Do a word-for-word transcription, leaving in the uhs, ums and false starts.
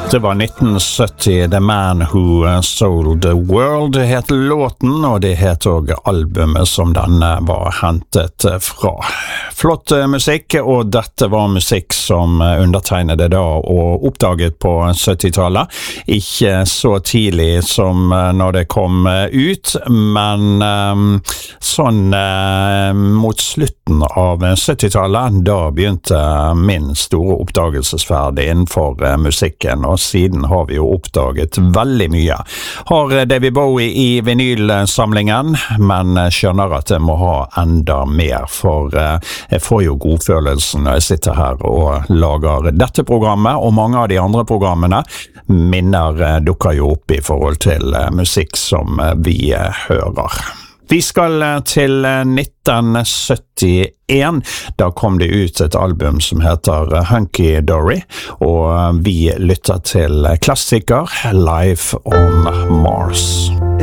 Det var nitten sytti, The Man Who Sold the World het låten, og det het også albumet som den var hentet fra. Flott musikk, og dette var musikk som undertegnede da og oppdaget på syttitallet. Ikke så tidlig som når det kom ut, men um, sånn uh, mot slutten av syttitallet, da begynte min store oppdagelsesferd innenfor uh, musikken, og siden har vi jo oppdaget veldig mye. Har David Bowie i vinylsamlingen, men skjønner at jeg må ha enda mer, for jeg får jo godfølelsen når jeg sitter her og lager dette programmet, og mange av de andre programmene minner dukker jo opp i forhold til musikk som vi hører. Vi skal til nitten syttien. Da kom det ut et album som heter Hunky Dory, og vi lytter til klassiker Life on Mars.